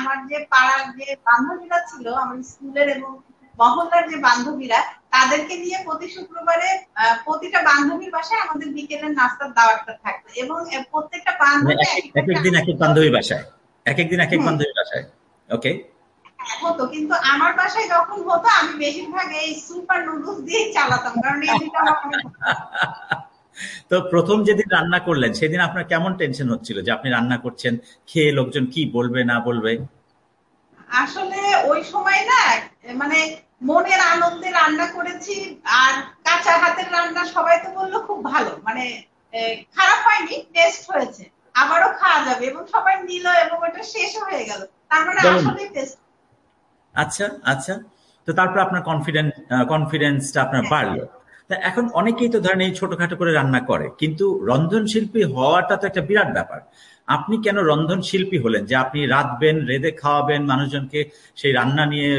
আমার যে পাড়ার যে বান্ধবীরা ছিল, আমার স্কুলের এবং মহল্লার যে বান্ধবীরা, তাদেরকে নিয়ে প্রতি শুক্রবারে প্রতিটা বান্ধবীর বাসায় আমাদের বিকেলের নাস্তার দাওয়াতটা থাকতো, এবং প্রত্যেকটা বান্ধবী এক একদিন এক এক বান্ধবীর বাসায়, এক একদিন এক এক বান্ধবীর বাসায়। ওকে, হতো। কিন্তু আমার বাসায় যখন হতো আমি বেশিরভাগ এই সুপার নুডলস দিয়েই চালাতাম, কারণ এই দুটো আমার অনেক। তো প্রথম যেদিন রান্না করলেন সেদিন আপনার কেমন টেনশন হচ্ছিল যে আপনি রান্না করছেন, খেয়ে লোকজন কি বলবে না বলবে? আসলে ওই সময় না, মানে মনের আনন্দে রান্না করেছি, আর কাঁচা হাতের রান্না সবাই তো বললো খুব ভালো, মানে খারাপ হয়নি, টেস্ট হয়েছে, আবারও খাওয়া যাবে, এবং সবাই নিল এবং ওটা শেষ হয়ে গেল, তার মানে আসলেই টেস্ট। আচ্ছা আচ্ছা, তো তারপর আপনার কনফিডেন্সটা আপনার বাড়লো। তা এখন অনেকেই তো ধরেন এই ছোটখাটো করে রান্না করে, কিন্তু রন্ধনশিল্পী হওয়াটা তো একটা বিরাট ব্যাপার। আপনি কেন রন্ধনশিল্পী হলেন যে আপনি রাঁধবেন, রেঁধে খাওয়াবেন, মানুষজনকে সেই রান্না নিয়ে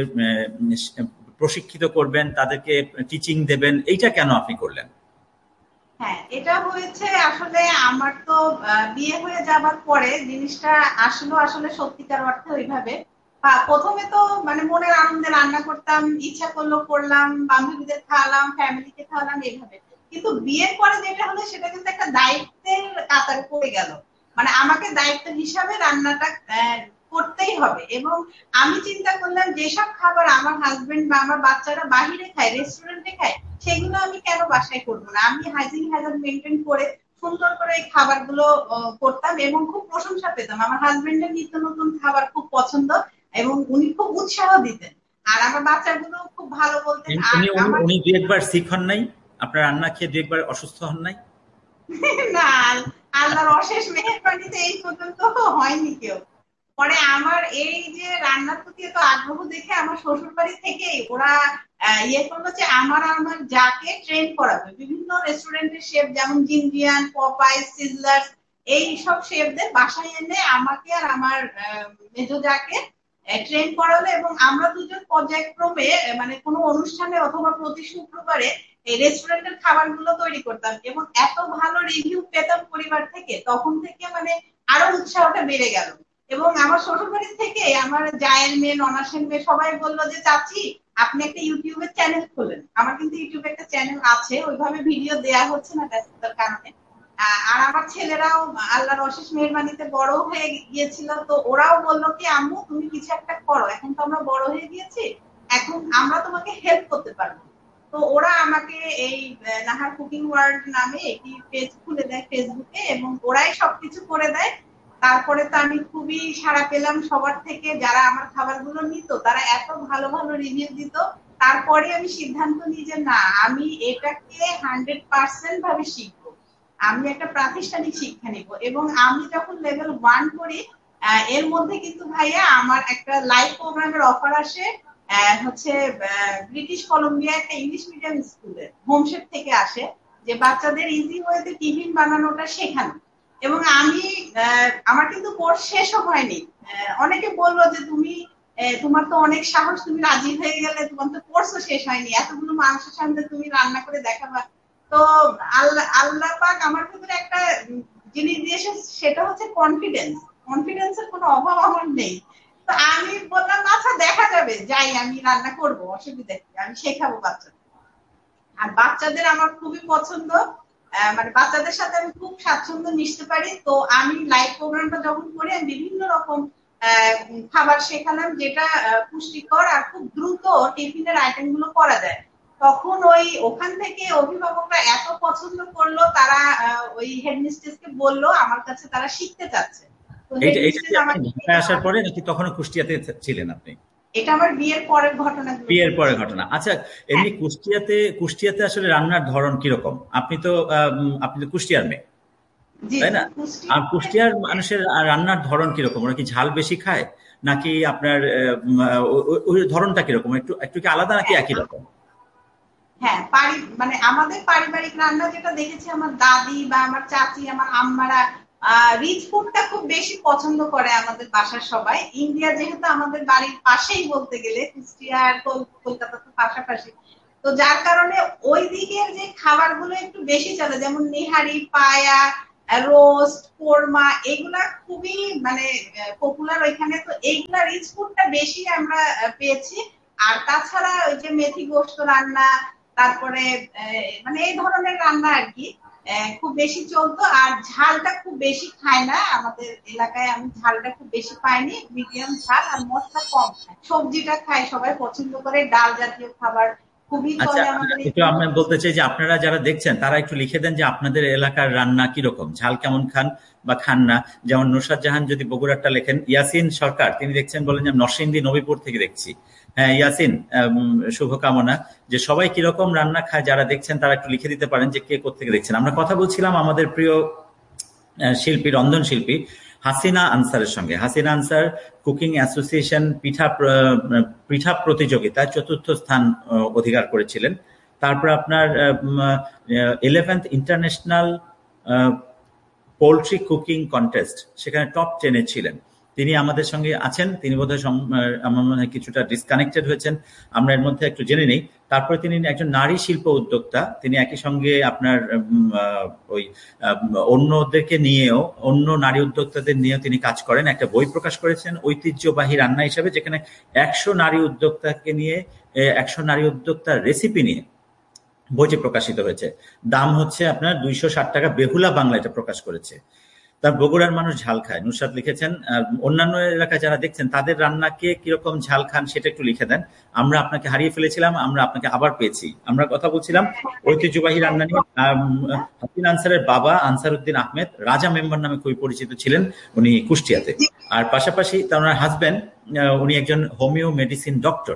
প্রশিক্ষিত করবেন, তাদেরকে টিচিং দেবেন, এইটা কেন আপনি করলেন? হ্যাঁ, এটা হয়েছে আসলে আমার তো বিয়ে হয়ে যাবার পরে জিনিসটা আসলে সত্যিকার অর্থে ওইভাবে প্রথমে তো মানে মনের আনন্দে রান্না করতাম, ইচ্ছা করলো করলাম, বান্ধবীদের খাওয়ালাম, ফ্যামিলিকে খাওয়ালাম, এইভাবে। কিন্তু বিয়ের পরে যেটা হলো সেটা কিন্তু একটা দায়িত্বের কাতারে পড়ে গেল, মানে আমাকে দায়িত্ব হিসাবে রান্নাটা করতেই হবে। এবং আমি চিন্তা করলাম যেসব খাবার আমার হাজবেন্ড বা আমার বাচ্চারা বাহিরে খায়, রেস্টুরেন্টে খায়, সেগুলো আমি কেন বাসায় করবো না। আমি হাইজিন মেনটেন করে সুন্দর করে এই খাবারগুলো করতাম এবং খুব প্রশংসা পেতাম। আমার হাজবেন্ডের নিত্য নতুন খাবার খুব পছন্দ এবং উনি খুব উৎসাহ দিতেন, আর আমার বাচ্চাগুলো খুব ভালো বলতেন। আর আমার উনি দু একবার সিক হন নাই? আপনার রান্না খেয়ে দু একবার অসুস্থ হন নাই? না, আল্লাহর অশেষ মেহেরবানিতে এই পর্যন্ত হয়নি কেউ। পরে আমার এই যে রান্নার প্রতি এত আগ্রহ দেখে আমার শ্বশুর বাড়ি থেকেই ওরা ইয়ে করলো যে আমার যাকে ট্রেন করাবে, বিভিন্ন রেস্টুরেন্টের শেফ যেমন জিনজিয়ান, পপাইস, সিজলার, এই সব শেফদের বাসায় এনে আমাকে আর আমার মেজো যাকে ট্রেন করালো, এবং আমরা দুজন পর্যায়ক্রমে মানে কোনো অনুষ্ঠানে অথবা প্রতি শুক্রবারে এই রেস্টুরেন্টের খাবারগুলো তৈরি করতাম, এবং এত ভালো রিভিউ পেতাম পরিবার থেকে, তখন থেকে মানে আরো উৎসাহটা বেড়ে গেল। এবং আমার শ্বশুরবাড়ি থেকে আমার জায়ের মেয়ে, ননাসের মেয়ে সবাই বললো যে চাচি আপনি একটা ইউটিউবের চ্যানেল খোলেন। আমার কিন্তু ইউটিউবে একটা চ্যানেল আছে, ওইভাবে ভিডিও দেয়া হচ্ছে না ব্যস্ততার কারণে। আর আমার ছেলেরাও আল্লাহর অশেষ মেহরবানিতে বড় হয়ে গিয়েছিল, তো ওরাও বললো কি আম্মু তুমি কিছু একটা করো, এখন তো আমরা বড় হয়ে গিয়েছি, এখন আমরা তোমাকে হেল্প করতে পারবো। তো ওরা আমাকে এই নাহার কুকিং ওয়ার্ল্ড নামে একটি পেজ খুলে দেয় ফেসবুকে, এবং ওরাই সবকিছু করে দেয়। তারপরে তো আমি খুবই সাড়া পেলাম সবার থেকে, যারা আমার খাবারগুলো নিত তারা এত ভালো ভালো রিভিউ দিত। তারপরে আমি সিদ্ধান্ত নিই যে না, আমি এটাকে 100% ভাবে শিখবো, আমি একটা প্রাতিষ্ঠানিক শিক্ষা নিব। এবং আমি যখন লেভেল 1 করি, এর মধ্যে কিন্তু ভাইয়া আমার একটা লাইভ প্রোগ্রামের অফার আসে, হচ্ছে ব্রিটিশ কলম্বিয়া একটা ইংলিশ মিডিয়াম স্কুলে হোমশেপ থেকে আসে, যে বাচ্চাদের ইজি ওয়েতে টিফিন বানানোটা শেখানো। এবং আমি আমার কিন্তু কোর্স শেষও হয়নি, অনেকে বললো যে তুমি তোমার তো অনেক সাহস, তুমি রাজি হয়ে গেলে, তোমার তো কোর্সও শেষ হয়নি, এতগুলো মানুষের সামনে তুমি রান্না করে দেখাবা। তো আল্লাহ পাক আমার ভিতরে একটা জিনিস দিয়েছে, সেটা হচ্ছে কনফিডেন্স। কনফিডেন্সের কোনো অভাব আমার নেই। তো আমি বললাম আচ্ছা দেখা যাবে, যাই আমি রান্না করবো, অসুবিধা কি, আমি শেখাবো বাচ্চাদের। আর বাচ্চাদের আমার খুবই পছন্দ, মানে বাচ্চাদের সাথে আমি খুব স্বাচ্ছন্দ্য মিশতে পারি। তো আমি লাইভ প্রোগ্রামটা যখন করি আমি বিভিন্ন রকম খাবার শেখালাম, যেটা পুষ্টিকর আর খুব দ্রুত টিফিনের আইটেম গুলো করা যায়। তখন ওখান থেকে অভিভাবকরা এত পছন্দ করলো, তারা ওই হেডমিস্ট্রেসকে বললো আমার কাছে তারা শিখতে চাচ্ছে। তো হেডমিস্ট্রেস আমাকে আসার পরে নাকি তখনও কুষ্টিয়াতে ছিলেন আপনি? এটা আমার বিয়ের পরের ঘটনা। বিয়ের পরের ঘটনা। আচ্ছা, এমনি কুষ্টিয়াতে আসলে রান্নার ধরন কিরকম? আপনি তো কুষ্টিয়ার মেয়ে, তাই না? আর কুষ্টিয়ার মানুষের রান্নার ধরন কিরকম? ওরা কি ঝাল বেশি খায়, নাকি আপনার ওই ধরনটা কিরকম? একটু কি আলাদা নাকি একই রকম? হ্যাঁ, মানে আমাদের পারিবারিক রান্না যেটা দেখেছি, আমার দাদি বা আমার চাচি, আমার আম্মারা রিচ ফুডটা খুব বেশি পছন্দ করে আমাদের বাসার সবাই। ইন্ডিয়া যেহেতু আমাদের বাড়ির পাশেই বলতে গেলে, কুষ্টিয়া আর কলকাতা তো পাশাপাশি, তো যার কারণে ওই দিকের যে খাবারগুলো একটু বেশি চলে, যেমন নিহারি, পায়া, রোস্ট, কোরমা, এগুলা খুবই মানে পপুলার ওইখানে। তো এইগুলা রিচ ফুডটা বেশি আমরা পেয়েছি। আর তাছাড়া ওই যে মেথি গোস্ত রান্না, তারপরে মানে এই ধরনের রান্না আর কি খুব বেশি চলতো। আর ঝালটা খুব বেশি খায় না আমাদের এলাকায়, আমি ঝালটা খুব বেশি পাইনি, মিডিয়াম ঝাল, আর মশলা কম খায়। সবজিটা খায়, সবাই পছন্দ করে, ডাল জাতীয় খাবার খুবই আচ্ছা, চলে আমাদের একটু এখানে। আমি বলতে চাই যে আপনারা যারা দেখছেন তারা একটু লিখে দেন যে আপনাদের এলাকার রান্না কিরকম, ঝাল কেমন খান বা খান না। যেমন নুসরাত জাহান যদি বগুড়ারটা লেখেন। ইয়াসিন সরকার তিনি দেখছেন, বলেন যে নরসিংদী নবীপুর থেকে দেখছি। হ্যাঁ ইয়াসিন, শুভকামনা। যে সবাই কিরকম রান্না খায় যারা দেখছেন তারা একটু লিখে দিতে পারেন যে কে কোত্থেকে দেখছেন। আমরা কথা বলছিলাম আমাদের প্রিয় শিল্পী, রন্ধন শিল্পী হাসিনা আনসারের সঙ্গে। হাসিনা আনসার কুকিং অ্যাসোসিয়েশন পিঠা প্রতিযোগিতায় ৪র্থ স্থান অধিকার করেছিলেন। তারপর আপনার 11th international poultry cooking contest, সেখানে টপ 10-এ ছিলেন। তিনি আমাদের সঙ্গে আছেন। তিনি বোধহয় আমার মনে হয় কিছুটা ডিসকানেক্টেড হয়েছেন, আমরা এর মধ্যে একটু জেনে নেই। তারপরে তিনি একজন নারী শিল্প উদ্যোক্তা। তিনি একই সঙ্গে আপনার ওই অন্যদেরকে নিয়েও, অন্য নারী উদ্যোক্তাদের নিয়েও তিনি কাজ করেন। একটা বই প্রকাশ করেছেন ঐতিহ্যবাহী রান্না হিসাবে, যেখানে 100 নারী উদ্যোক্তাকে নিয়ে, 100 নারী উদ্যোক্তার রেসিপি নিয়ে বইটি প্রকাশিত হয়েছে। দাম হচ্ছে আপনার 260 টাকা। বেহুলা বাংলা এটা প্রকাশ করেছে। তার বগুড়ার মানুষ ঝাল খায়, নুসরাত লিখেছেন। অন্যান্য এলাকায় যারা দেখছেন তাদের রান্নাকে কিরকম ঝাল খান সেটা একটু লিখে দেন। আমরা আপনাকে হারিয়ে ফেলেছিলাম, আমরা আপনাকে আবার পেয়েছি। আমরা কথা বলছিলাম ঐতিহ্যবাহী রান্না নিয়ে। হাসিন আনসারের বাবা আনসার উদ্দিন আহমেদ রাজা মেম্বার নামে খুবই পরিচিত ছিলেন, উনি কুষ্টিয়াতে। আর পাশাপাশি তার হাজবেন্ড, উনি একজন হোমিও মেডিসিন ডক্টর।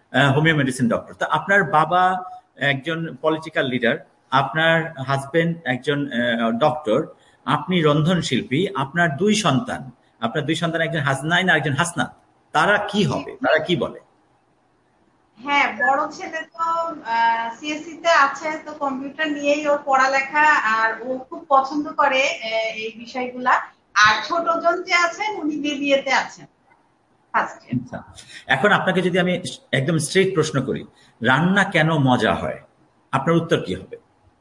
তো আপনার বাবা একজন পলিটিক্যাল লিডার, আপনার হাজবেন্ড একজন ডক্টর, আপনি রন্ধন শিল্পী, আপনার দুই সন্তান, একজন হাসনাইন আর একজন হাসনাত। তারা কি হবে, তারা কি বলে? হ্যাঁ, বড় ছেলে তো সিএসসি তে আছে, তো কম্পিউটার নিয়েই ওর পড়ালেখা, আর ও খুব পছন্দ করে এই বিষয়গুলা। আর ছোট জন যে আছেন উনি বিবিএ তে আছেন ফার্স্ট ইয়ার। আচ্ছা, এখন আপনাকে যদি আমি একদম স্ট্রেট প্রশ্ন করি, রান্না কেন মজা হয়, আপনার উত্তর কি হবে?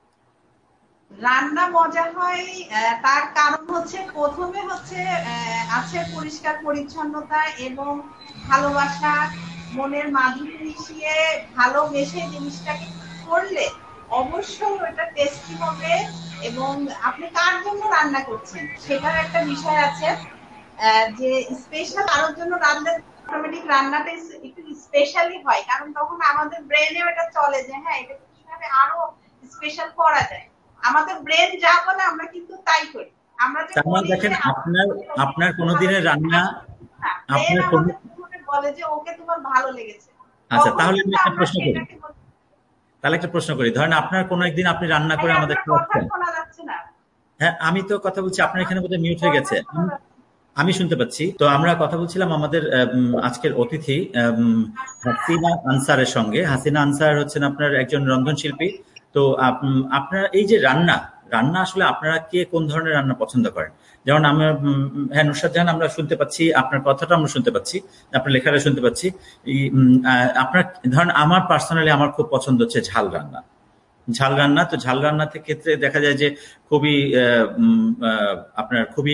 রান্না মজা হয় তার কারণ হচ্ছে, প্রথমে হচ্ছে আছে পরিষ্কার পরিচ্ছন্নতা এবং ভালোবাসা, মনের মাধুরী মিশিয়ে ভালোবেসে জিনিসটাকে করলে অবশ্যই ওটা টেস্টি হবে। এবং আপনি কার জন্য রান্না করছেন সেটার একটা বিষয় আছে, যে স্পেশাল কারোর জন্য রান্না, অটোমেটিক রান্নাটা একটু স্পেশালি হয়, কারণ তখন আমাদের ব্রেনে এটা চলে যে হ্যাঁ এটা কিভাবে আরো স্পেশাল করা যায়। আমাদের ব্রেন যা বলে আমরা কিন্তু তাই করি। আমরা যে বলি দেখেন, যে আপনার কোনোদিনের রান্না, ব্রেন আপনার কোন, আমাদের বলে যে ওকে তোমার ভালো লেগেছে। আচ্ছা তাহলে আমি একটা প্রশ্ন করি, ধরেন আপনার কোনো একদিন আপনি রান্না করে আমাদের খাওয়াচ্ছেন। শোনা যাচ্ছে না। হ্যাঁ আমি তো কথা বলছি, আপনার এখানে বোধহয় মিউট হয়ে গেছে। আমি শুনতে পাচ্ছি। তো আমরা কথা বলছিলাম আমাদের আজকের অতিথি হাসিনা আনসারের সঙ্গে। হাসিনা আনসার হচ্ছেন আপনার একজন রন্ধনশিল্পী। তো আপনার এই যে রান্না আসলে আপনারা কে কোন ধরনের রান্না পছন্দ করেন? যেমন আমরা, হ্যাঁ নুসরাত জাহান, আমরা শুনতে পাচ্ছি আপনার কথাটা, আমরা শুনতে পাচ্ছি আপনার লেখাটা শুনতে পাচ্ছি। আপনার ধরেন, আমার পার্সোনালি আমার খুব পছন্দ হচ্ছে ঝাল রান্না। তো ঝাল রান্নাতে ক্ষেত্রে দেখা যায় যে খুবই আপনার খুবই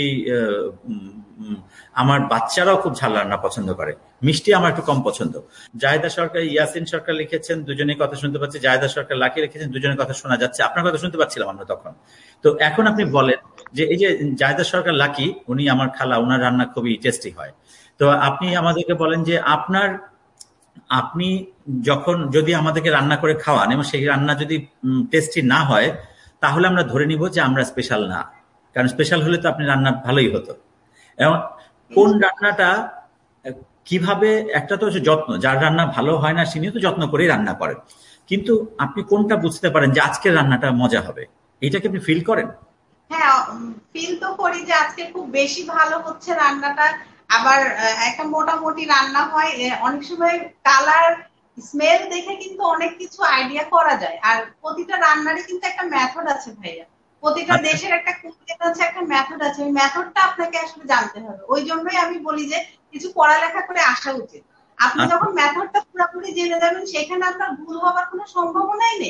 আমার বাচ্চারাও খুব ঝাল রান্না পছন্দ করে। মিষ্টি আমার একটু কম পছন্দ। জাহেদা সরকার, ইয়াসিন সরকার লিখেছেন, দুজনের কথা শুনতে পাচ্ছি। জাহেদা সরকার, লাকি লিখেছেন, দুজনের কথা শোনা যাচ্ছে। আপনার কথা শুনতে পাচ্ছিলাম আমরা তখন। তো এখন আপনি বলেন যে এই যে জাহেদা সরকার লাকি, উনি আমার খালা, ওনার রান্না খুবই টেস্টি হয়। তো আপনি আমাদেরকে বলেন যে আপনি যদি আমাদেরকে রান্না করে খাওয়ান এবং সেই রান্না যদি টেস্টি না হয়, তাহলে আমরা ধরে নিব যে আমরা স্পেশাল না। কারণ স্পেশাল হলে তো আপনি রান্না ভালোই হতো। এবং কোন রান্নাটা কিভাবে, একটা তো হচ্ছে যত্ন, যার রান্না ভালো হয় না তিনি তো যত্ন করেই রান্না করেন, কিন্তু আপনি কোনটা বুঝতে পারেন যে আজকের রান্নাটা মজা হবে, এটা কি আপনি ফিল করেন? হ্যাঁ, ফিল তো করি যে আজকে খুব বেশি ভালো হচ্ছে রান্নাটা। আবার একটা মোটামুটি রান্না হয়, অনেক সময় কালার স্মেল দেখে কিন্তু অনেক কিছু আইডিয়া করা যায়। আর প্রতিটা রান্নারই কিন্তু একটা মেথড আছে ভাইয়া, প্রতিটা দেশের একটা কুকিং আছে, একটা মেথড আছে, ওই মেথডটা আপনাকে আসলে জানতে হবে। ওই জন্যই আমি বলি যে কিছু পড়ালেখা করে আসা উচিত। আপনি যখন মেথডটা পুরোপুরি জেনে যাবেন, সেখানে আপনার ভুল হওয়ার কোনো সম্ভাবনাই নেই।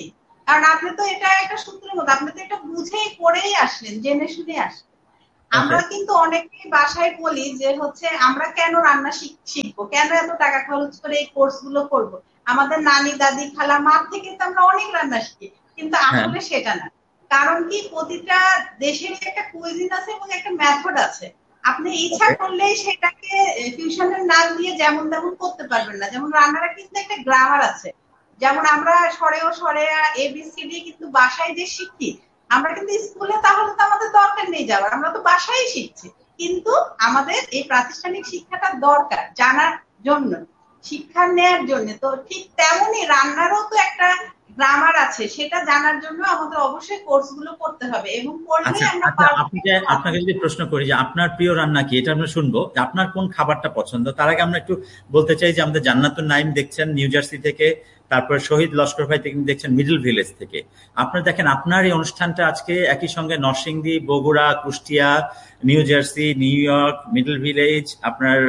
কারণ আপনি তো এটা একটা সূত্রের মতো, আপনি তো এটা বুঝেই পড়েই আসলেন, জেনে শুনে আসলেন। ওকে। আমরা কিন্তু অনেকেই বাসায় বলি যে হচ্ছে আমরা কেন রান্না শিখবো, কেন এত টাকা খরচ করে এই কোর্স গুলো করবো, আমাদের নানি দাদি খালা মার থেকে তো আমরা অনেক রান্না শিখি। কিন্তু হ্যাঁ, আসলে সেটা না। কারণ কি, প্রতিটা দেশেরই একটা কুইজিন আছে এবং একটা মেথড আছে। আপনি ইচ্ছা ওকে। করলেই সেটাকে ফিউশনের নাম দিয়ে যেমন তেমন করতে পারবেন না। যেমন রান্নার কিন্তু একটা গ্রামার আছে। যেমন আমরা সরেও সরে এবিসিডি কিন্তু বাসায় যে শিখি, আমরা কিন্তু স্কুলে তাহলে তো আমাদের দরকার নেই যাওয়ার, আমরা তো বাসায় শিখছি। কিন্তু আমাদের এই প্রাতিষ্ঠানিক শিক্ষাটা দরকার জানার জন্য, শিক্ষা নেয়ার জন্য। তো ঠিক তেমনই রান্নারও তো একটা গ্রামার আছে, সেটা জানার জন্য আমাদের অবশ্যই কোর্স গুলো করতে হবে এবং আচ্ছা, করলেই আমরা আচ্ছা, আপনি যে, পারফেক্ট হব। আপনাকে যদি প্রশ্ন করি যে আপনার প্রিয় রান্না কি, এটা আমরা শুনবো যে আপনার কোন খাবারটা পছন্দ। তার আগে আমরা একটু বলতে চাই যে আমাদের জান্নাতুন নাইম দেখছেন নিউ জার্সি থেকে, তারপর শহীদ লস্কর ভাই থেকে দেখছেন মিডল ভিলেজ থেকে। আপনারা দেখেন আপনার এই অনুষ্ঠানটা আজকে একই সঙ্গে Narsingdi, Bogura, Kushtia, new jersey, new York, middle village, আপনার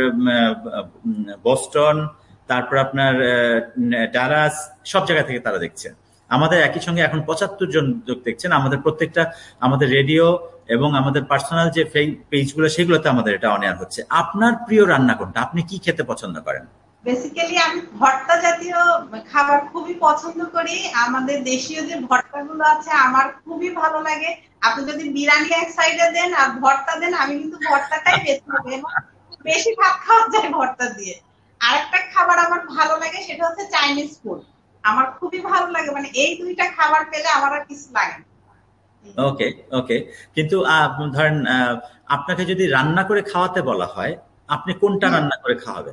বস্টন, তারপর আপনার ডালাস, সব জায়গা থেকে তারা দেখছেন আমাদের একই সঙ্গে। এখন 75 জন লোক দেখছেন আমাদের প্রত্যেকটা, আমাদের রেডিও এবং আমাদের পার্সোনাল যে পেজগুলো সেগুলোতে আমাদের এটা অন এয়ার হচ্ছে। আপনার প্রিয় রান্না কোনটা, আপনি কি খেতে পছন্দ করেন? বেসিক্যালি আমি ভর্তা জাতীয় খাবার খুবই পছন্দ করি। আমাদের দেশীয় যে ভর্তাগুলো আছে আমার খুবই ভালো লাগে। আপনি যদি বিরিয়ানি এক সাইডে দেন আর ভর্তা দেন, আমি কিন্তু ভর্তাটাই বেছে নেবো এবং বেশি ভাত খাওয়া যায় ভর্তা দিয়ে। আরেকটা খাবার আমার ভালো লাগে, সেটা হচ্ছে চাইনিজ ফুড। আমার খুবই ভালো লাগে, মানে এই দুইটা খাবার পেলে আমার আর কিছু লাগে না। ওকে, ওকে। কিন্তু ধরেন আপনাকে যদি রান্না করে খাওয়াতে বলা হয়, আপনি কোনটা হুম। রান্না করে খাওয়াবেন?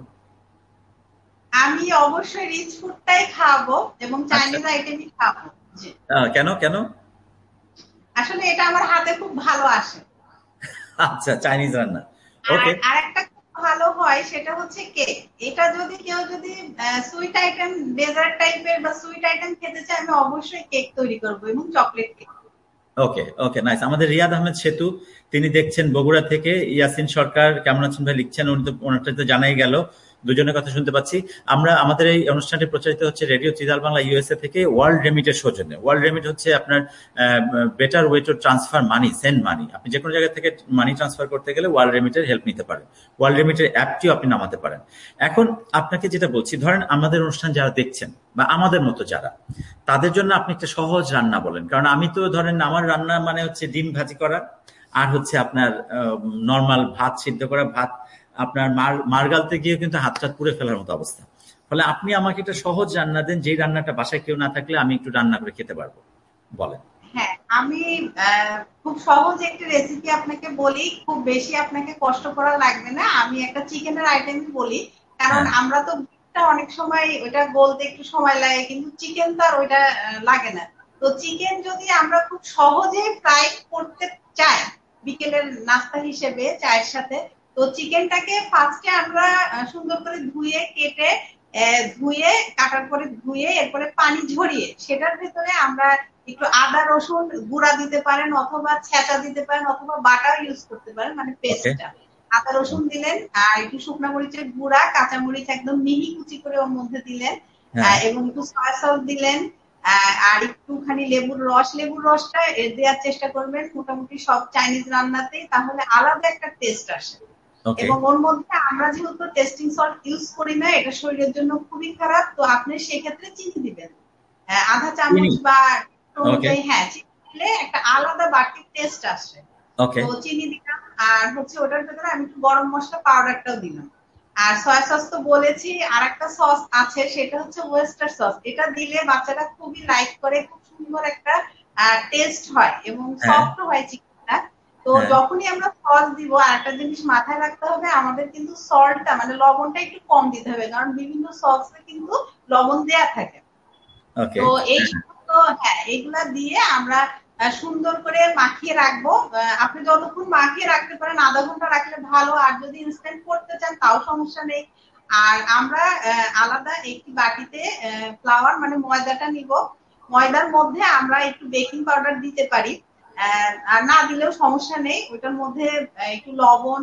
আমি অবশ্যই রিচ ফুডটাই খাওয়াবো এবং আচ্ছা। চাইনিজ আইটেমই খাওয়াবো। জি। কেন, কেন? আসলে এটা আমার হাতে খুব ভালো আসে। আচ্ছা, চাইনিজ রান্না। আর ওকে। আরেকটা খুব ভালো হয় সেটা হচ্ছে কেক। এটা যদি কেউ যদি সুইট আইটেম, ডেজার্ট টাইপের বা সুইট আইটেম খেতে চায়, আমি অবশ্যই কেক তৈরি করবো এবং চকলেট কেক। ওকে, ওকে, নাইস। আমাদের রিয়াদ আহমেদ সেতু, তিনি দেখছেন বগুড়া থেকে। ইয়াসিন সরকার কেমন আছেন ভাই লিখছেন, উনি তো ওনারটা তো জানাই গেল, দুজনের কথা শুনতে পাচ্ছি আমরা। আমাদের এই অনুষ্ঠানটি প্রচারিত হচ্ছে রেডিও চিদাল বাংলা ইউএসএ থেকে ওয়ার্ল্ড রেমিটের সৌজন্যে। ওয়ার্ল্ড রেমিট হচ্ছে আপনার better way to transfer money, send money. আপনি যে কোনো জায়গা থেকে মানি ট্রান্সফার করতে গেলে ওয়ার্ল্ড রেমিটের হেল্প নিতে পারেন। ওয়ার্ল্ড রেমিটের অ্যাপটিও আপনি নামাতে পারেন। এখন আপনাকে যেটা বলছি, ধরেন আমাদের অনুষ্ঠান যারা দেখছেন বা আমাদের মতো যারা, তাদের জন্য আপনি একটা সহজ রান্না বলেন। কারণ আমি তো ধরেন আমার রান্না মানে হচ্ছে ডিম ভাজি করা, আর হচ্ছে আপনার নর্মাল ভাত সিদ্ধ করা, ভাত আপনার মার গালতে গিয়ে কিন্তু হাত টাত পুড়ে ফেলার মতো অবস্থা। ফলে আপনি আমাকে একটা সহজ রান্না দেন, যেই রান্নাটা বাসায় কেউ না থাকলে আমি একটু রান্না করে খেতে পারবো, বলেন। হ্যাঁ, আমি খুব সহজ একটি রেসিপি আপনাকে বলি, খুব বেশি আপনাকে কষ্ট করা লাগবে না। আমি একটা চিকেনের আইটেম বলি। কারণ হ্যাঁ, আমরা তো অনেক সময় ওইটা গলতে একটু সময় লাগে, কিন্তু চিকেন তো আর ওইটা লাগে না। তো চিকেন যদি আমরা খুব সহজে ফ্রাই করতে চাই বিকেলের নাস্তা হিসেবে চায়ের সাথে, তো চিকেনটাকে ফার্স্টে আমরা সুন্দর করে ধুয়ে কেটে, ধুয়ে কাটার পরে ধুয়ে এরপরে পানি ঝরিয়ে সেটার ভেতরে আমরা একটু আদা রসুন গুঁড়া দিতে পারেন, অথবা ছেঁচা দিতে পারেন, অথবা বাটাও ইউজ করতে পারেন, মানে ওকে। পেস্টটা। আদা রসুন দিলেন, আর একটু শুকনো মরিচের গুঁড়া, কাঁচামরিচ একদম মিহি কুচি করে ওর মধ্যে দিলেন, হ্যাঁ, এবং একটু সয়া সস দিলেন, আর একটুখানি লেবুর রস। লেবুর রসটা দেওয়ার চেষ্টা করবেন মোটামুটি সব চাইনিজ রান্নাতেই, তাহলে আলাদা একটা টেস্ট আসে। ওকে। এবং ওর মধ্যে আমরা যেহেতু টেস্টিং সল্ট ইউজ করি না, এটা শরীরের জন্য খুবই খারাপ, তো আপনি সেক্ষেত্রে চিনি দিবেন আধা চিনি। চামচ বা ওকে, অনুযায়ী। হ্যাঁ, চিনি দিলে একটা আলাদা বাড়তি টেস্ট আসে। ওকে। তো চিনি দিলাম, আর হচ্ছে ওটার ভেতরে আমি একটু গরম মশলা পাউডারটাও দিলাম। আর সয়া সস তো বলেছি, আর একটা সস আছে সেটা হচ্ছে ওয়েস্টার সস। এটা দিলে বাচ্চারা খুবই লাইক করে, খুব সুন্দর একটা টেস্ট হয় এবং হ্যাঁ, সফট হয় চিকেনটা। তো হ্যাঁ। যখনই আমরা সস দিব, আর একটা জিনিস মাথায় রাখতে হবে, আমাদের কিন্তু সল্টটা মানে লবণটা একটু কম দিতে হবে, কারণ বিভিন্ন সসে কিন্তু লবণ দেয়া থাকে। ওকে। তো এই সমস্ত, হ্যাঁ, এগুলা দিয়ে আমরা সুন্দর করে মাখিয়ে রাখবো। আপনি যতক্ষণ মাখিয়ে রাখতে পারেন, আধা ঘন্টা রাখলে ভালো, আর যদি ইনস্ট্যান্ট করতে চান তাও সমস্যা নেই। আর আমরা আলাদা একটি বাটিতে ফ্লাওয়ার মানে ময়দাটা নিব। ময়দার মধ্যে আমরা একটু বেকিং পাউডার দিতে পারি, আর না দিলেও সমস্যা নেই। ওইটার মধ্যে একটু লবণ,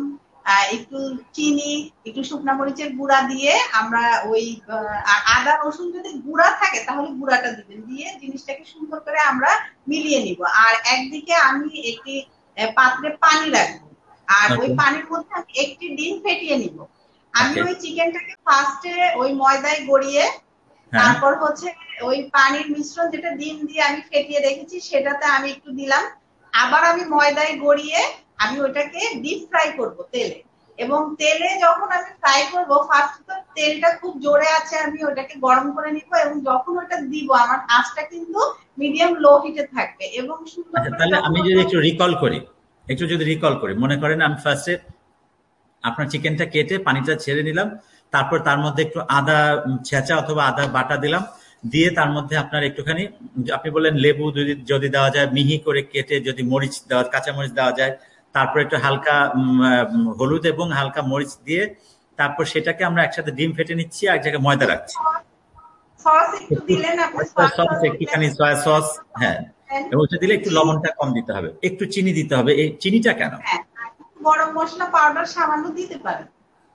একটু চিনি, একটু শুকনা মরিচের গুঁড়া দিয়ে আমরা ওই আদা রসুন যদি গুঁড়া থাকে তাহলে গুঁড়াটা দিবেন, দিয়ে জিনিসটাকে সুন্দর করে আমরা মিলিয়ে নিব। আর একদিকে আমি একটি পাত্রে পানি রাখবো, আর ওই ওকে। পানির মধ্যে আমি একটি ডিম ফেটিয়ে নিব। আমি ওকে। ওই চিকেনটাকে ফার্স্টে ওই ময়দায় গড়িয়ে, হ্যাঁ। তারপর হচ্ছে ওই পানির মিশ্রণ যেটা ডিম দিয়ে আমি ফেটিয়ে রেখেছি সেটাতে আমি একটু দিলাম। আবার আমি ময়দায় গড়িয়ে আমি ওটাকে ডিপ ফ্রাই করব তেলে। এবং তেলে যখন আমি ফ্রাই করব, ফার্স্ট তো তেলটা খুব জোরে আছে, আমি ওটাকে গরম করে নিব, এবং যখন ওটা দিব আমার আঁচটা কিন্তু মিডিয়াম লো হিটে থাকবে, এবং সুন্দর আচ্ছা, করে তাহলে যখন আমি যদি ওটা। একটু যদি রিকল করি, মনে করেন আমি ফার্স্টে আপনার চিকেনটা কেটে পানিটা ছেড়ে নিলাম, তারপর তার মধ্যে একটু আদা ছেঁচা অথবা আদা বাটা দিলাম, দিয়ে তার মধ্যে আপনার একটুখানি, আপনি বললেন লেবু যদি যদি দেওয়া যায়, মিহি করে কেটে যদি মরিচ দেওয়া, কাঁচা মরিচ দেওয়া যায়, তারপর একটু হালকা হলুদ এবং হালকা মরিচ দিয়ে তারপর সেটাকে আমরা একসাথে ডিম ফেটে নিচ্ছি, এক জায়গায় ময়দা রাখছি। সস একটু দিলেন, আপনি সয়া সস, সস দিলেন, একটুখানি সয়া সস। হ্যাঁ, এবং ওটা দিলে একটু চিনি। লবণটা কম দিতে হবে, একটু চিনি দিতে হবে। এই চিনিটা কেন? হ্যাঁ, গরম মসলা পাউডার সামান্য দিতে পারেন।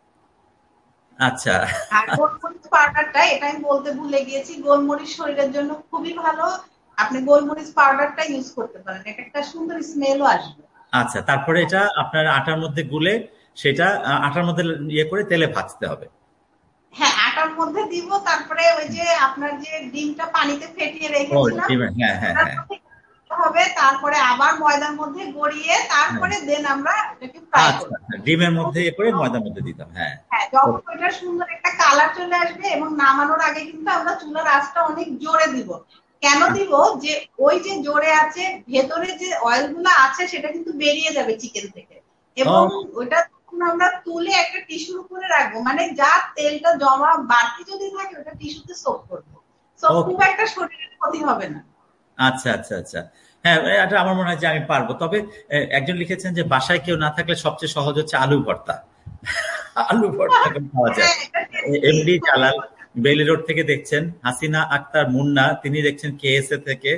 আচ্ছা। আর গোলমরিচ পাউডারটা, এটা আমি বলতে ভুলে গিয়েছি, গোলমরিচ শরীরের জন্য খুবই ভালো। আপনি গোলমরিচ পাউডারটা ইউজ করতে পারেন, এটা একটা সুন্দর স্মেলও আসবে। আচ্ছা, তারপরে এটা আপনার আটার মধ্যে গুলে সেটা আটার মধ্যে ইয়ে করে তেলে ভাজতে হবে। হ্যাঁ, আটার মধ্যে দিব, তারপরে ওই যে আপনার যে ডিমটা পানিতে ফেটিয়ে ও রেখেছিলাম ডিমের, হ্যাঁ হ্যাঁ ওটার হ্যাঁ মধ্যে দিতে হবে, তারপরে আবার ময়দার মধ্যে গড়িয়ে হ্যাঁ। তারপরে দেন আমরা এটাকে ফ্রাই আচ্ছা করব। আচ্ছা, ডিমের মধ্যে ইয়ে করে ময়দার মধ্যে দিতাম, হ্যাঁ। হ্যাঁ, যখন ওইটা সুন্দর একটা কালার চলে আসবে, এবং নামানোর আগে কিন্তু আমরা চুলার আঁচটা অনেক জোরে দিব। কেন দিব? যে ওই যে জোরে আছে, ভেতরে যে অয়েল গুলো আছে সেটা কিন্তু বেরিয়ে যাবে চিকেন থেকে, এবং ও ওইটা তখন আমরা তুলে একটা টিস্যুর উপরে রাখবো, মানে যা তেলটা জমা বাড়তি যদি থাকে ওটা টিস্যুতে সোক করবো। So okay. খুব একটা শরীরের ক্ষতি হবে না। আচ্ছা আচ্ছা আচ্ছা। হ্যাঁ, এটা আমার মনে হয় যে আমি পারবো। তবে একজন লিখেছেন যে বাসায় কেউ না থাকলে সবচেয়ে সহজ হচ্ছে আলু ভর্তা। আলু ভর্তা করে খাওয়া যায়। হ্যাঁ, এটা টেস্টি, এমডি খুবই জালাল মজা। বেইলি রোড থেকে দেখছেন, হাসিনা আক্তার মুন্না তিনি দেখছেন কেএসএ থেকে।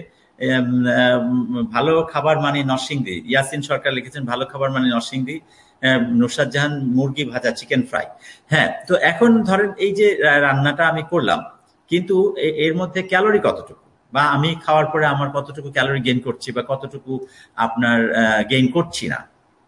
ভালো খাবার মানে নরসিংদী, ইয়াসিন সরকার লিখেছেন ভালো খাবার মানে নরসিংদী। নুসরাত জাহান মুরগি ভাজা, চিকেন ফ্রাই। হ্যাঁ, তো এখন ধরেন এই যে রান্নাটা আমি করলাম, কিন্তু এর মধ্যে ক্যালোরি কতটুকু, বা আমি খাওয়ার পরে আমার কতটুকু ক্যালোরি গেইন করছি বা কতটুকু আপনার গেইন করছি না?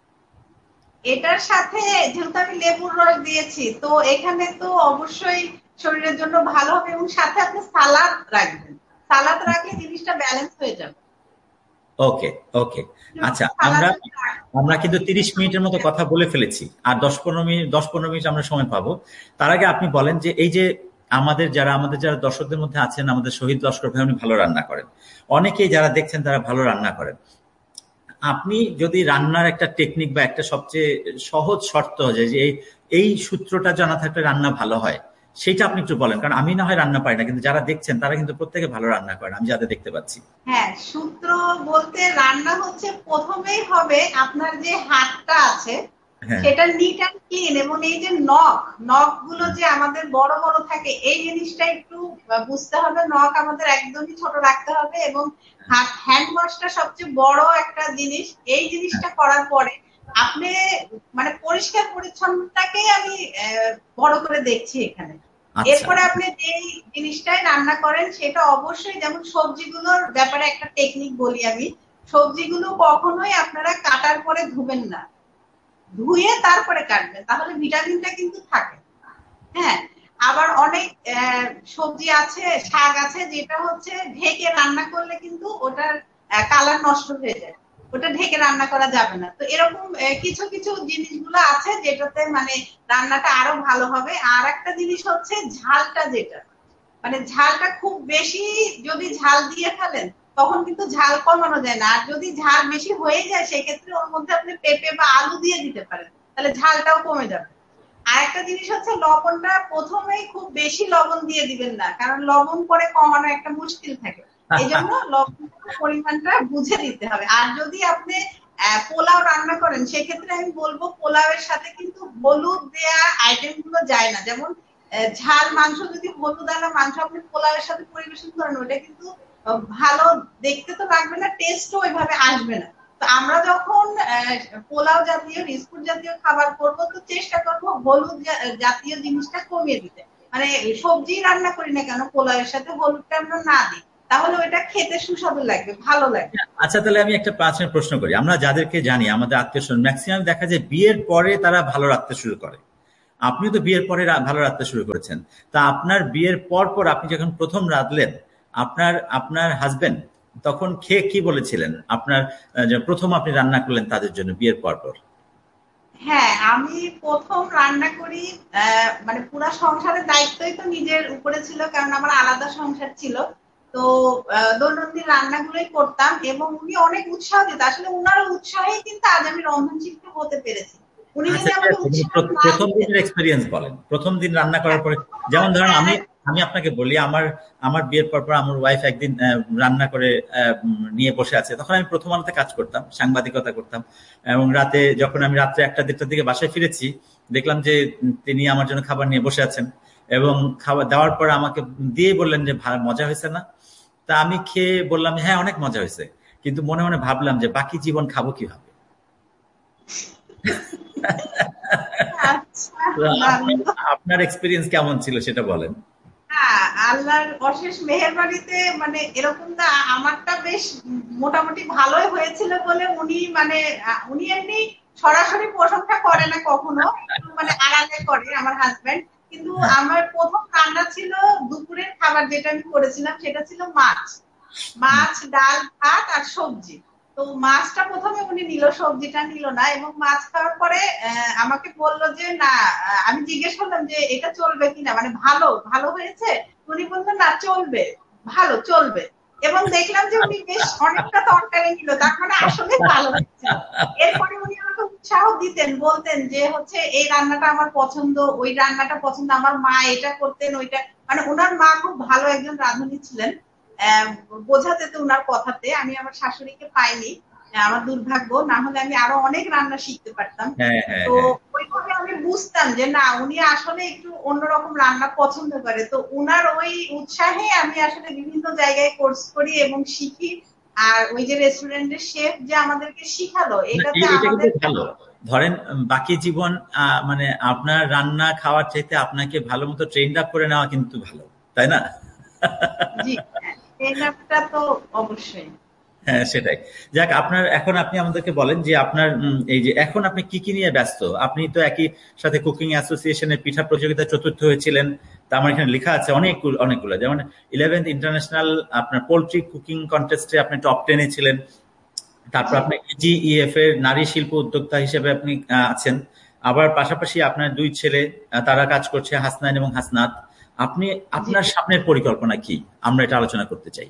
এটার সাথে যেহেতু আমি লেবুর রস দিয়েছি, তো এখানে তো অবশ্যই শরীরের জন্য ভালো হবে, এবং সাথে আপনি সালাদ রাখবেন। সালাদ রাখলে জিনিসটা ব্যালেন্স হয়ে যাবে। ওকে। ওকে। আচ্ছা, সালাদ আমরা যদি রাখেন আমরা তাহলে কিন্তু ৩০ জিনিসটা মিনিটের মতো কথা বলে ফেলেছি, আর ১০-১৫ মিনিট আমরা সময় পাবো। তার আগে আপনি বলেন যে এই যে আমাদের যারা দর্শকদের মধ্যে আছেন, আমাদের শহীদ লস্কর ভাই উনি ভালো রান্না করেন, অনেকেই যারা দেখছেন তারা ভালো রান্না করেন। আপনি যদি রান্নার একটা টেকনিক বা একটা সবচেয়ে সহজ শর্ত যে যে এই সূত্রটা জানা থাকলে রান্না ভালো হয়, সেটা আপনি একটু বলেন। কারণ আমি না হয় রান্না পারি না, কিন্তু যারা দেখছেন তারা কিন্তু প্রত্যেকে ভালো রান্না করেন, আমি যাদের দেখতে পাচ্ছি। হ্যাঁ, সূত্র বলতে রান্না হচ্ছে প্রথমেই হবে আপনার যে হাতটা আছে হ্যাঁ। সেটা নিট অ্যান্ড ক্লিন, এবং এই যে নখ, নখ গুলো যে আমাদের বড় বড় থাকে এই জিনিসটা একটু বুঝতে হবে। নখ আমাদের একদমই ছোট রাখতে হবে, এবং হাত হ্যান্ড ওয়াশটা সবচেয়ে বড় একটা জিনিস। এই হ্যাঁ। জিনিসটা করার পরে আপনি মানে পরিষ্কার পরিচ্ছন্নতাকেই আমি বড় করে দেখছি এখানে। আচ্ছা। এরপরে আপনি যেই জিনিসটাই রান্না করেন সেটা অবশ্যই, যেমন সবজিগুলোর ব্যাপারে একটা টেকনিক বলি আমি, সবজিগুলো কখনোই আপনারা কাটার পরে ধুবেন না, ধুয়ে তারপরে কাটবেন, তাহলে ভিটামিনটা কিন্তু থাকে। হ্যাঁ, আবার অনেক সবজি আছে, শাক আছে, যেটা হচ্ছে ঢেকে রান্না করলে কিন্তু ওটার কালার নষ্ট হয়ে যায়, ওটা ঢেকে রান্না করা যাবে না। তো এরকম কিছু কিছু জিনিসগুলো আছে যেটাতে মানে রান্নাটা আরো ভালো হবে। আর একটা জিনিস হচ্ছে ঝালটা, যেটা মানে ঝালটা খুব বেশি যদি ঝাল দিয়ে ফেলেন তখন কিন্তু ঝাল কমানো যায় না, আর যদি ঝাল বেশি হয়ে যায় সেক্ষেত্রে ওর মধ্যে আপনি পেঁপে বা আলু দিয়ে দিতে পারেন, তাহলে ঝালটাও কমে যাবে। আর একটা জিনিস হচ্ছে লবণটা প্রথমেই খুব বেশি লবণ দিয়ে দিবেন না, কারণ লবণ পরে কমানো একটা মুশকিল থাকে। এই জন্য লবণের পরিমাণটা বুঝে দিতে হবে। আর যদি আপনি পোলাও রান্না করেন সেক্ষেত্রে আমি বলবো পোলাওয়ের সাথে কিন্তু হলুদ দেয়া আইটেম গুলো যায় না। যেমন ঝাল মাংস, যদি হলুদ আলা মাংস আপনি পোলাওয়ের সাথে পরিবেশন করেন ওটা কিন্তু ভালো দেখতে তো লাগবে না, টেস্টও ওইভাবে আসবে না। তো আমরা যখন পোলাও জাতীয় বিস্কুট জাতীয় খাবার করব তো চেষ্টা করব হলুদ জাতীয় জিনিসটা কমিয়ে দিতে। মানে সবজি রান্না করি না কেন পোলাওয়ের সাথে হলুদটা আমরা না দিই, তাহলে ওইটা খেতে সুস্বাদু লাগবে, ভালো লাগবে। আচ্ছা, তাহলে আমি একটা প্রাচীন প্রশ্ন করি। আমরা যাদেরকে জানি আমাদের আত্মীয় স্বজন ম্যাক্সিমাম দেখা যায় বিয়ের পরে তারা ভালো রাখতে শুরু করে। আপনিও তো বিয়ের পরে ভালো রাখতে শুরু করেছেন। তা আপনার বিয়ের পর পর আপনি যখন প্রথম রাঁধলেন, আপনার আপনার হাজবেন্ড তখন খেয়ে কি বলেছিলেন? আপনার যে প্রথম আপনি রান্না করলেন তাদের জন্য বিয়ের পর পর। হ্যাঁ, আমি প্রথম রান্না করি, মানে পুরা সংসারের দায়িত্বই তো নিজের উপরে ছিল, কারণ আমার আলাদা সংসার ছিল। তো দৈনন্দিন রান্নাগুলোই করতাম এবং উনি অনেক উৎসাহ দিত। আসলে উনার উৎসাহেই কিন্তু আজ আমি রন্ধনশিল্পী হতে পেরেছি। উনি আচ্ছা, যদি ঠিক আমাকে আছে। উৎসাহ না প্রথম দিতেন। দিনের এক্সপেরিয়েন্স বলেন। প্রথম দিন রান্না করার পরে, যেমন ধরেন হ্যাঁ, আমি হ্যাঁ, আমি আপনাকে বলি, আমার আমার বিয়ের পর পর আমার ওয়াইফ একদিন রান্না করে নিয়ে বসে আছে। তখন আমি প্রথম আলোতে কাজ করতাম, সাংবাদিকতা করতাম। এবং রাতে যখন আমি রাত্রে 1টা-1:30টার দিকে বাসায় ফিরেছি, দেখলাম যে তিনি আমার জন্য খাবার নিয়ে বসে আছেন এবং খাবার দেওয়ার পর আমাকে দিয়ে বললেন যে মজা হয়েছে না? তা আমি খেয়ে বললাম, হ্যাঁ অনেক মজা হয়েছে। কিন্তু মনে মনে ভাবলাম যে বাকি জীবন খাবো কিভাবে। আচ্ছা, তো দারুণ তো। আপনার এক্সপেরিয়েন্স কেমন ছিল সেটা বলেন। হ্যাঁ, আল্লাহর অশেষ মেহেরবাড়িতে মানে এরকমটা আমারটা বেশ মোটামুটি ভালোই হয়েছিল বলে উনি মানে উনি এমনি সরাসরি প্রশংসা করে না কখনো, একটু মানে আড়ালে করে আমার হাজবেন্ড। কিন্তু হ্যাঁ, আমার প্রথম রান্না ছিল দুপুরের খাবার, যেটা আমি করেছিলাম সেটা ছিল মাছ। মাছ, ডাল, ভাত আর সবজি। তো মাছটা প্রথমে উনি নিল, সবজিটা নিল না, এবং মাছ খাওয়ার পরে আমাকে বলল যে না, আমি জিজ্ঞেস করলাম যে এটা চলবে কিনা, মানে ভালো ভালো হয়েছে? উনি বললেন না চলবে, ভালো চলবে। এবং দেখলাম যে উনি বেশ অনেকটা তরকারি নিল, তার মানে আসলে ভালো হয়েছিল। এরপরে উনি আমাকে উৎসাহ দিতেন, বলতেন যে হচ্ছে এই রান্নাটা আমার পছন্দ, ওই রান্নাটা পছন্দ, আমার মা এটা করতেন ওইটা। মানে ওনার মা খুব ভালো একজন রাঁধুনি ছিলেন। আহ, বোঝা যেত উনার কথাতে। আমি আমার শাশুড়িকে পাইনি, আমার দুর্ভাগ্য, না হলে আমি আরো অনেক রান্না শিখতে পারতাম। হ্যাঁ, হ্যাঁ, তো হ্যাঁ। ওইভাবে আমি বুঝতাম যে না, উনি আসলে একটু অন্যরকম রান্না পছন্দ করে। তো উনার ওই উৎসাহে আমি আসলে বিভিন্ন জায়গায় কোর্স করি এবং শিখি। আর ওই যে রেস্টুরেন্টের শেফ যে আমাদেরকে শিখালো, না, এটাতে এটা কিন্তু আমাদের ভালো। ধরেন বাকি জীবন মানে আপনার রান্না খাওয়ার চাইতে আপনাকে ভালো মতো ট্রেন্ড আপ করে নেওয়া কিন্তু ভালো, তাই না? জি, হ্যাঁ, ট্রেনারটা তো অবশ্যই। হ্যাঁ, সেটাই। যাক, আপনার এখন আপনি আমাদেরকে বলেন যে আপনার এই যে এখন আপনি কি নিয়ে ব্যস্ত? আপনি তো একই সাথে কুকিং অ্যাসোসিয়েশনের পিঠা প্রতিযোগিতায় চতুর্থ হয়েছিলেন। তা আমার এখানে লেখা আছে অনেকগুলো, যেমন 11th ইন্টারন্যাশনাল আপনার পোল্ট্রি কুকিং কন্টেস্টে আপনি টপ 10-এ ছিলেন। তারপর জি, আপনি ইজিইএফ এর নারী শিল্প উদ্যোক্তা হিসেবে আপনি আছেন। আবার পাশাপাশি আপনার 2 ছেলে, তারা কাজ করছে, হাসনাইন এবং হাসনাত। আপনি জি। আপনার সামনের পরিকল্পনা কি? আমরা এটা আলোচনা করতে চাই।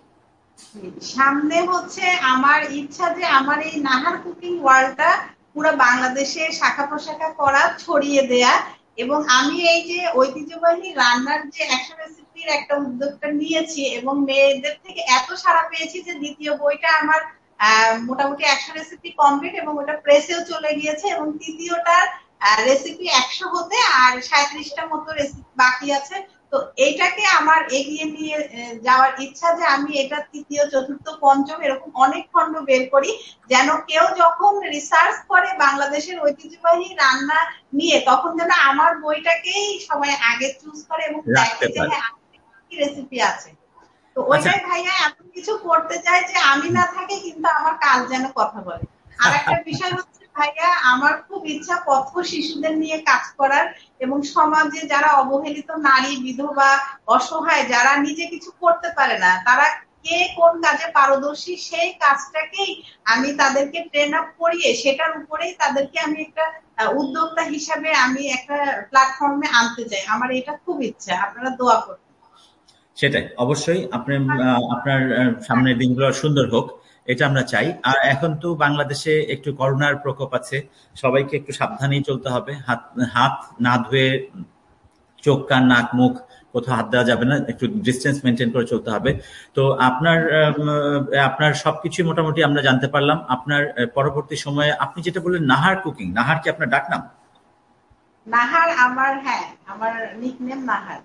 সামনে হচ্ছে আমার ইচ্ছা যে আমার এই নাহার কুকিং ওয়ার্ল্ডটা পুরো বাংলাদেশে শাখা প্রশাখা করা, ছড়িয়ে দেয়া। এবং আমি এই যে ঐতিহ্যবাহী রান্নার যে 100 রেসিপির একটা উদ্যোগটা নিয়েছি এবং মেয়েদের থেকে এত সাড়া পেয়েছি যে দ্বিতীয় বইটা আমার মোটামুটি 100 রেসিপি কমপ্লিট এবং ওটা প্রেসেও চলে গিয়েছে, এবং তৃতীয়টার রেসিপি 100 হতে আর 37টা মতো রেসিপি বাকি আছে। তো এইটাকে আমার এগিয়ে নিয়ে যাওয়ার ইচ্ছা যে আমি এটা তৃতীয়, চতুর্থ, পঞ্চম এরকম অনেক খণ্ড বের করি, যেন কেউ যখন রিসার্চ করে বাংলাদেশের ঐতিহ্যবাহী রান্না নিয়ে, তখন যেন আমার বইটাকেই সবাই আগে চুজ করে এবং দেখে রাখতে যে পারে। হ্যাঁ কি রেসিপি আছে। তো আচ্ছা। ওইটাই ভাইয়া এত কিছু করতে চাই যে আমি না থাকি কিন্তু আমার কাজ যেন কথা বলে। আর একটা বিষয় হচ্ছে ভাইয়া, আমার খুব ইচ্ছা পথ শিশুদের নিয়ে কাজ করার, এবং সমাজে যারা অবহেলিত নারী, বিধবা, অসহায়, যারা নিজে কিছু করতে পারে না, তারা কে কোন কাজে পারদর্শী সেই কাজটাকেই আমি তাদেরকে ট্রেন আপ করিয়ে সেটার উপরেই তাদেরকে আমি একটা উদ্যোক্তা হিসাবে আমি একটা প্ল্যাটফর্মে আনতে চাই। আমার এটা খুব ইচ্ছা, আপনারা দোয়া করুন। সেটাই, অবশ্যই আপনি আপনার সামনের দিনগুলো সুন্দর হোক, এটা আমরা চাই। আর এখন তো বাংলাদেশে একটু করোনার প্রকোপ আছে, সবাইকে একটু সাবধানেই চলতে হবে। হাত হাত না ধুয়ে চোখ, কান, নাক, মুখ কোথাও হাত দেওয়া যাবে না, একটু ডিস্টেন্স মেনটেন করে চলতে হবে। তো আপনার সবকিছুই মোটামুটি আমরা জানতে পারলাম। আপনার পরবর্তী সময়ে আপনি যেটা বললেন নাহার কুকিং, নাহার কি আপনার ডাকনাম? নাহার আমার, হ্যাঁ, আমার নিকনেম নাহার।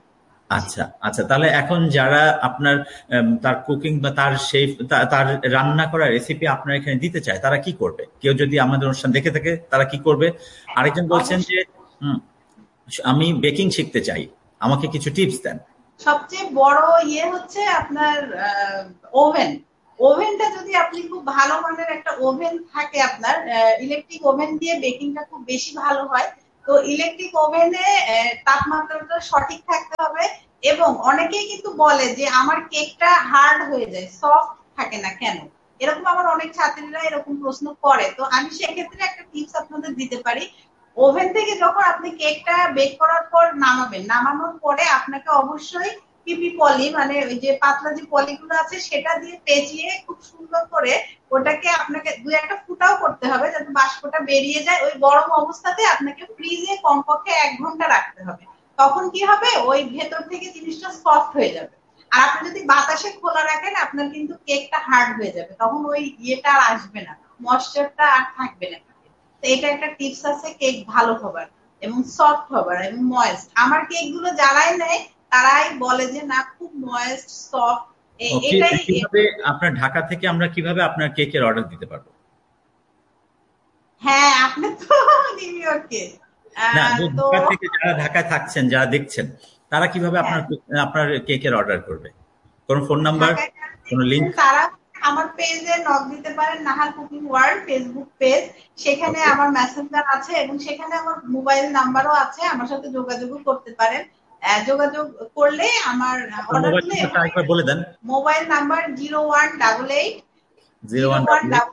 আচ্ছা আচ্ছা, তাহলে এখন যারা আপনার তার কুকিং বা তার শেফ তার রান্না করা রেসিপি আপনার এখানে দিতে চায় তারা কি করবে? কেউ যদি আমাদের অনুষ্ঠান দেখে থাকে তারা কি করবে? আরেকজন বলছেন যে অবশ্যই হুম, আমি বেকিং শিখতে চাই, আমাকে কিছু টিপস দেন। সবচেয়ে বড় হচ্ছে আপনার ওভেন। ওভেনটা যদি আপনি খুব ভালো মানের একটা ওভেন থাকে আপনার, ইলেকট্রিক ওভেন দিয়ে বেকিংটা খুব বেশি ভালো হয়। তো ইলেকট্রিক ওভেনে তাপমাত্রাটা সঠিক থাকতে হবে। এবং অনেকেই কিন্তু বলে যে আমার কেকটা হার্ড হয়ে যায়, সফট থাকে না কেন। এরকম আমার অনেক ছাত্রীরা এরকম প্রশ্ন করে। তো আমি সেক্ষেত্রে একটা টিপস আপনাদের দিতে পারি। ওভেন থেকে যখন আপনি কেকটা বেক করার পর নামানোর পরে আপনাকে অবশ্যই পিপি পলি, মানে ওই যে পাতলা যে পলিগুলো আছে সেটা দিয়ে পেঁচিয়ে খুব সুন্দর করে ওটাকে আপনাকে দুই একটা ফুটাও করতে হবে যাতে বাষ্পটা বেরিয়ে যায়। ওই গরম অবস্থাতে আপনাকে ফ্রিজে কমপক্ষে 1 ঘন্টা রাখতে হবে। তখন কি হবে, ওই ভেতর থেকে জিনিসটা সফট হয়ে যাবে। আর আপনি যদি বাতাসে খোলা রাখেন আপনার কিন্তু কেকটা হার্ড হয়ে যাবে, তখন ওই ইয়েটা আর আসবে না, ময়েশ্চারটা আর থাকবে না। তো এটা একটা টিপস আছে কেক ভালো হবার এবং সফট হবার এবং ময়েস্ট। আমার কেক গুলো যারাই নেয় তারাই বলে যে না খুব ময়েস্ট সফট। ওকে, এটাই। কিভাবে আপনার ঢাকা থেকে আমরা কিভাবে আপনার কেকের অর্ডার দিতে পারবো? হ্যাঁ, আপনি তো নিউ ইয়র্কে। না, যে তো ঢাকা থেকে যারা ঢাকায় থাকছেন, যারা দেখছেন, তারা কিভাবে আপনার হ্যাঁ, আপনার কেকের অর্ডার করবে? কোন ফোন নাম্বার, ঢাকায় যারা কোন দেখছেন লিংক? তারা আমার পেজে নক দিতে পারেন, Nahar cooking world Facebook page. সেখানে ওকে, আমার মেসেঞ্জার আছে এবং সেখানে আমার মোবাইল নাম্বারও আছে, আমার সাথে যোগাযোগও করতে পারেন। যোগাযোগ করলে আমার আপনার অর্ডার মোবাইল দিলে এবং নাম্বারটা আরেকবার বলে দেন। Mobile number 0188 zero zero one one double double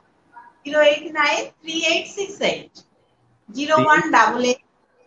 0893868 zero three one double eight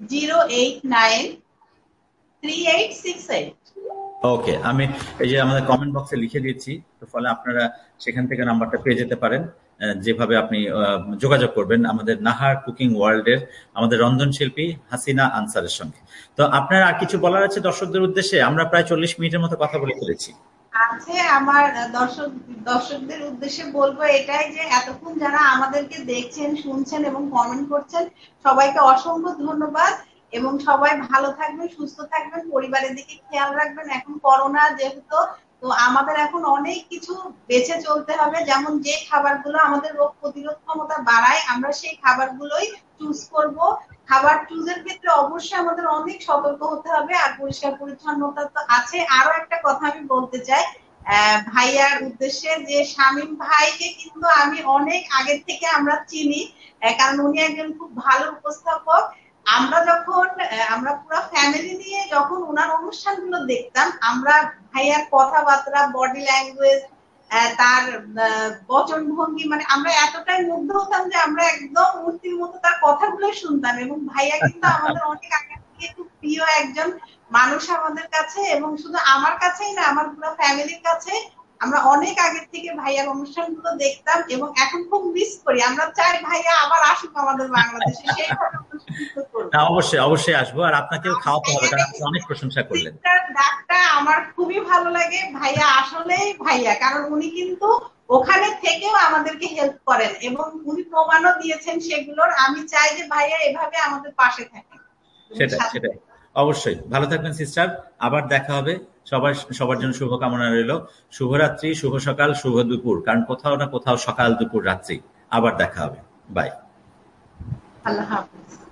0893868। ওকে, আমি এই যে আমাদের কমেন্ট বক্সে লিখে দিচ্ছি, তো ফলে আপনারা সেখান থেকে নাম্বারটা পেয়ে যেতে পারেন। যেভাবে আপনি যোগাযোগ করবেন আমাদের নাহার কুকিং ওয়ার্ল্ডের আমাদের রন্ধনশিল্পী হাসিনা আনসারের সঙ্গে। তো আপনার আর কিছু বলার আছে দর্শকদের উদ্দেশ্যে? আমরা প্রায় 40 মিনিটের মতো কথা বলে ফেলেছি। আছে আমার দর্শকদের উদ্দেশ্যে বলবো এটাই যে এতক্ষণ যারা আমাদেরকে দেখছেন, শুনছেন এবং কমেন্ট করছেন, সবাইকে অসংখ্য ধন্যবাদ। এবং সবাই ভালো থাকবেন, সুস্থ থাকবেন, পরিবারের দিকে খেয়াল রাখবেন। এখন করোনা যেহেতু, তো আমাদের এখন অনেক কিছু বেঁচে চলতে হবে। যেমন যে খাবারগুলো আমাদের রোগ প্রতিরোধ ক্ষমতা বাড়ায় আমরা সেই খাবারগুলোই চুজ করব। খাবার চুজের ক্ষেত্রে অবশ্যই আমাদের অনেক সতর্ক হতে হবে। আর পরিষ্কার পরিচ্ছন্নতা তো আছে। আরো একটা কথা আমি বলতে চাই ভাইয়ার উদ্দেশ্যে, যে শামীম ভাইকে কিন্তু আমি অনেক আগের থেকে আমরা চিনি, কারণ উনি একজন খুব ভালো উপস্থাপক। আমরা পুরো ফ্যামিলি নিয়ে যখন ওনার অনুষ্ঠানগুলো দেখতাম, আমরা ভাইয়ার কথাবার্তা, বডি ল্যাঙ্গুয়েজ, তার বচন ভঙ্গি, মানে আমরা এতটাই মুগ্ধ হতাম যে আমরা একদম মূর্তির মতো তার কথাগুলোই শুনতাম। এবং ভাইয়া কিন্তু আমাদের অনেক আগে থেকে খুব প্রিয় একজন মানুষ আমাদের কাছে, এবং শুধু আমার কাছেই না, আমার পুরো ফ্যামিলির কাছে। আমরা অনেক আগের থেকে ভাইয়ার অনুষ্ঠানগুলো দেখতাম এবং এখন খুব মিস করি। আমরা চাই ভাইয়া আবার আসুক আমাদের বাংলাদেশে, সেইভাবে অনুষ্ঠানগুলো করবো। না, অবশ্যই অবশ্যই আসবো, আর আপনাকেও খাওয়াতে হবে কারণ আপনি অনেক প্রশংসা করলেন। সিস্টার ডাকটা আমার খুবই ভালো লাগে। ভাইয়া আসলেই ভাইয়া, কারণ উনি কিন্তু ওখানে থেকেও আমাদেরকে হেল্প করেন এবং উনি প্রমাণও দিয়েছেন সেগুলোর। আমি চাই যে ভাইয়া এভাবে আমাদের পাশে থাকেন এবং সেটাই সাথে সেটাই, থাকেন। অবশ্যই ভালো থাকবেন সিস্টার। আবার দেখা হবে। সবার সবার জন্য শুভকামনা রইল। শুভরাত্রি, শুভ সকাল, শুভ দুপুর, কারণ কোথাও না কোথাও সকাল দুপুর রাত্রি। আবার দেখা হবে। বাই। আল্লাহ হাফিজ।